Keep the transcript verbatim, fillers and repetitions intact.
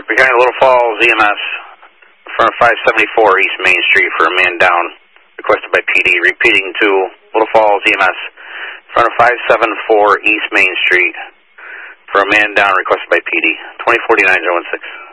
behind Little Falls E M S, in front of five seventy-four East Main Street for a man down, requested by P D. Repeating to Little Falls E M S, in front of five seventy-four East Main Street for a man down, requested by P D. twenty forty-nine oh one six.